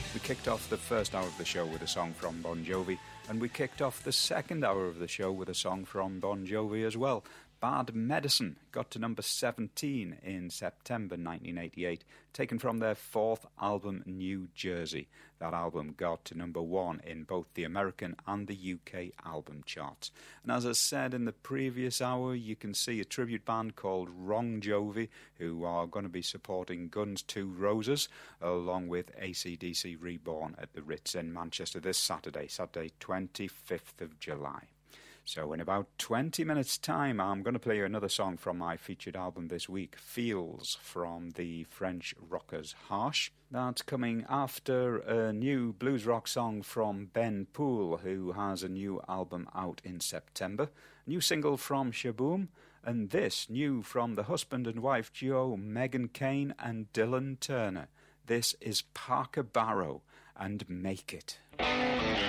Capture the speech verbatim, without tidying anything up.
We kicked off the first hour of the show with a song from Bon Jovi, and we kicked off the second hour of the show with a song from Bon Jovi as well. Bad Medicine got to number seventeen in September nineteen eighty-eight, taken from their fourth album, New Jersey. That album got to number one in both the American and the U K album charts. And as I said in the previous hour, you can see a tribute band called Wrong Jovi, who are going to be supporting Guns Two Roses, along with A C D C Reborn at the Ritz in Manchester this Saturday, Saturday twenty-fifth of July. So in about twenty minutes' time, I'm going to play you another song from my featured album this week, Feels, from the French rockers Harsh. That's coming after a new blues rock song from Ben Poole, who has a new album out in September, a new single from Shaboom, and this new from the husband and wife duo Meghan Kane and Dylan Turner. This is Parker Barrow and Make It.